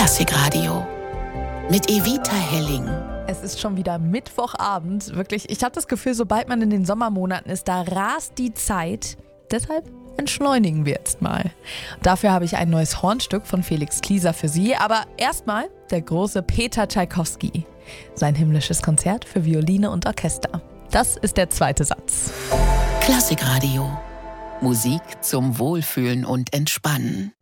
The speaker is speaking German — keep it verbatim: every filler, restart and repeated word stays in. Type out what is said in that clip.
Klassikradio mit Evita Helling. Es ist schon wieder Mittwochabend. Wirklich, ich habe das Gefühl, sobald man in den Sommermonaten ist, da rast die Zeit. Deshalb entschleunigen wir jetzt mal. Dafür habe ich ein neues Hornstück von Felix Klieser für Sie. Aber erstmal der große Peter Tschaikowski. Sein himmlisches Konzert für Violine und Orchester. Das ist der zweite Satz. Klassikradio. Musik zum Wohlfühlen und Entspannen.